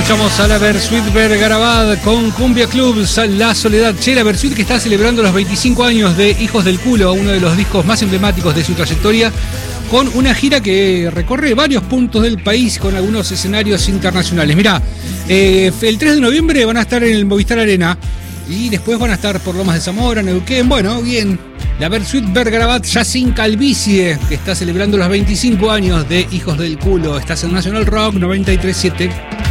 Escuchamos a la Versuit Vergarabat con Cumbia Club, La Soledad. Che, la Versuit que está celebrando los 25 años de Hijos del Culo, uno de los discos más emblemáticos de su trayectoria, con una gira que recorre varios puntos del país con algunos escenarios internacionales. Mirá, el 3 de noviembre van a estar en el Movistar Arena y después van a estar por Lomas de Zamora, Neuquén. Bueno, bien. La Versuit Vergarabat ya sin calvicie, que está celebrando los 25 años de Hijos del Culo. Estás en Nacional Rock 93.7.